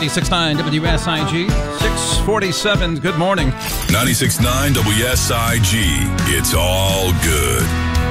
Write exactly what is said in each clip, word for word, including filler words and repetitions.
ninety-six point nine W S I G, six forty-seven. Good morning. ninety-six point nine W S I G. It's all good.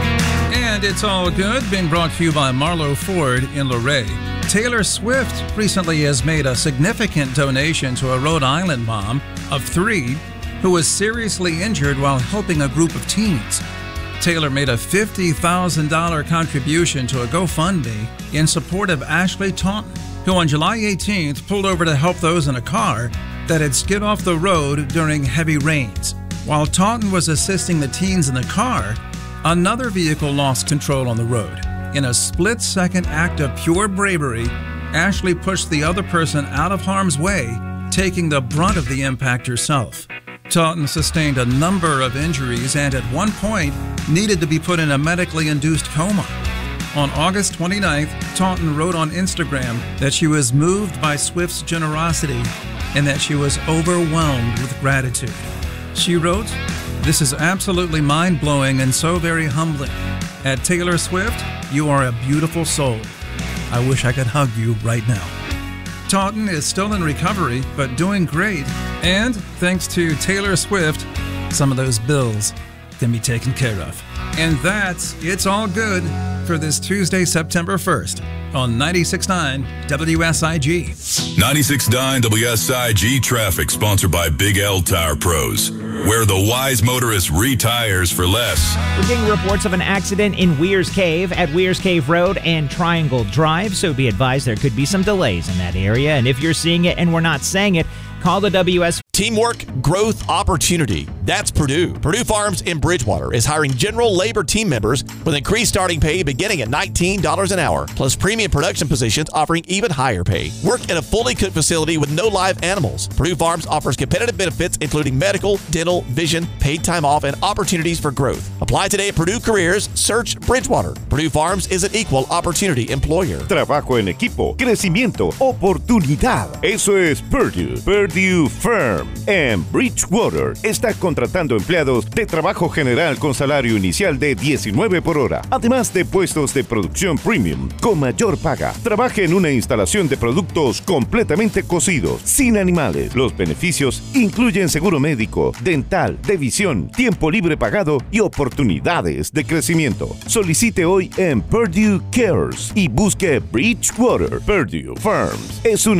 And it's all good, being brought to you by Marlowe Ford in Luray. Taylor Swift recently has made a significant donation to a Rhode Island mom of three who was seriously injured while helping a group of teens. Taylor made a fifty thousand dollars contribution to a GoFundMe in support of Ashley Taunton, who on July eighteenth pulled over to help those in a car that had skid off the road during heavy rains. While Taunton was assisting the teens in the car, another vehicle lost control on the road. In a split-second act of pure bravery, Ashley pushed the other person out of harm's way, taking the brunt of the impact herself. Taunton sustained a number of injuries and at one point needed to be put in a medically induced coma. On August twenty-ninth, Taunton wrote on Instagram that she was moved by Swift's generosity and that she was overwhelmed with gratitude. She wrote, "This is absolutely mind-blowing and so very humbling. At Taylor Swift, you are a beautiful soul. I wish I could hug you right now." Taunton is still in recovery, but doing great. And thanks to Taylor Swift, some of those bills can be taken care of. And that's It's All Good for this Tuesday, September first on ninety-six point nine W S I G. ninety-six point nine W S I G traffic, sponsored by Big L Tire Pros, where the wise motorist retires for less. We're getting reports of an accident in Weir's Cave at Weir's Cave Road and Triangle Drive, so be advised there could be some delays in that area. And if you're seeing it and we're not saying it, call the W S. Teamwork, growth, opportunity. That's Purdue. Purdue Farms in Bridgewater is hiring general labor team members with increased starting pay beginning at nineteen dollars an hour, plus premium production positions offering even higher pay. Work in a fully cooked facility with no live animals. Purdue Farms offers competitive benefits including medical, dental, vision, paid time off, and opportunities for growth. Apply today at Purdue Careers. Search Bridgewater. Purdue Farms is an equal opportunity employer. Trabajo en equipo, crecimiento, oportunidad. Eso es Purdue. Purdue Firm. En Bridgewater está contratando empleados de trabajo general con salario inicial de diecinueve por hora, además de puestos de producción premium con mayor paga. Trabaje en una instalación de productos completamente cocidos, sin animales. Los beneficios incluyen seguro médico, dental, de visión, tiempo libre pagado y oportunidades de crecimiento. Solicite hoy en Purdue Cares y busque Bridgewater. Purdue Farms es un